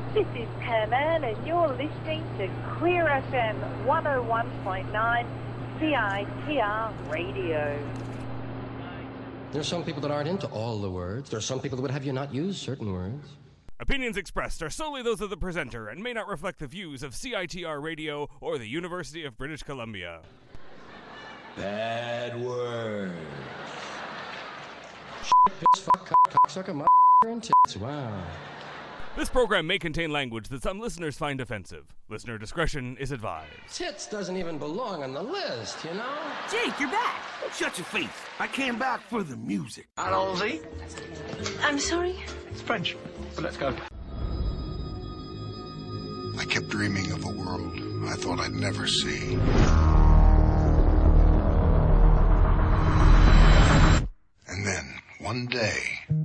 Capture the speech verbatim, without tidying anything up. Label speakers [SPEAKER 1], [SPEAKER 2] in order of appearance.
[SPEAKER 1] This is Pam Ann, and you're listening to Clear F M one oh one point nine C I T R Radio.
[SPEAKER 2] There are some people that aren't into all the words. There are some people that would have you not use certain words.
[SPEAKER 3] Opinions expressed are solely those of the presenter and may not reflect the views of C I T R Radio or the University of British Columbia.
[SPEAKER 2] Bad words. Shit, piss, fuck, cock, cocksucker, mother, and tits. Wow.
[SPEAKER 3] This program may contain language that some listeners find offensive. Listener discretion is advised.
[SPEAKER 2] Tits doesn't even belong on the list, you know?
[SPEAKER 4] Jake, you're back. Shut your face. I came back for the music.
[SPEAKER 5] Allons-y.
[SPEAKER 1] I'm sorry?
[SPEAKER 5] It's French, so let's go.
[SPEAKER 6] I kept dreaming of a world I thought I'd never see. And then, one day...